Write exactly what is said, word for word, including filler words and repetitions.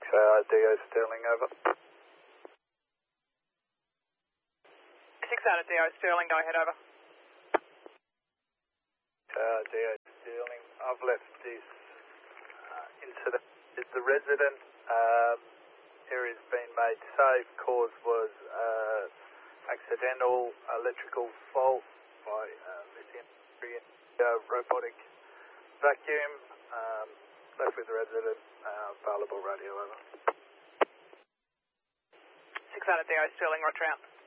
uh, D O Sterling, over. six out of D O Sterling, go ahead, over. Uh, D O Sterling, I've left this uh, incident. Is the resident um, area's been made safe, cause was uh, accidental electrical fault by uh, lithium uh, robotic vacuum, um, left with the resident, uh, available radio, over. six out of D O Sterling, roger out.